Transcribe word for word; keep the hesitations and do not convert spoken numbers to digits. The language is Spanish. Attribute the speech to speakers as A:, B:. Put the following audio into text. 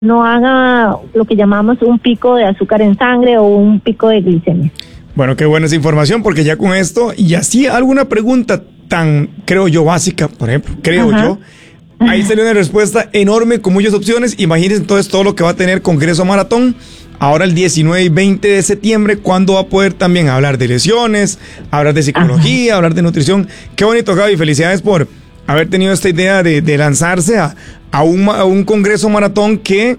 A: no haga lo que llamamos un pico de azúcar en sangre o un pico de glicemia.
B: Bueno, qué buena esa información, porque ya con esto, y así alguna pregunta tan, creo yo, básica, por ejemplo, creo Ajá. yo, ahí salió una respuesta enorme con muchas opciones. Imagínense entonces todo lo que va a tener Congreso Maratón ahora el diecinueve y veinte de septiembre, cuando va a poder también hablar de lesiones, hablar de psicología, Ajá. hablar de nutrición. Qué bonito, Gaby, felicidades por haber tenido esta idea de, de lanzarse a, a, un, a un Congreso Maratón que